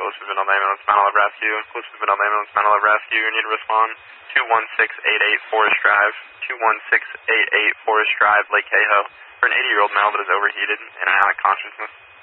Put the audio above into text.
Elizabeth Ambulance, Mount Olive Rescue. Elizabeth Ambulance, Mount Olive Rescue. You need to respond. 21688 Forest Drive. 21688 Forest Drive, Lake Cahoe. For an 80-year-old male that is overheated and out of consciousness.